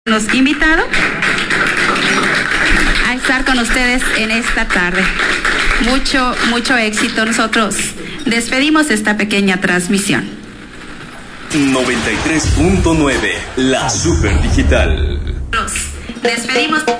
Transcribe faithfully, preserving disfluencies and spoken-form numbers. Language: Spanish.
Nos invitado a estar con ustedes en esta tarde. Mucho, mucho éxito. Nosotros despedimos esta pequeña transmisión. noventa y tres punto nueve, la Super Digital. Nos despedimos.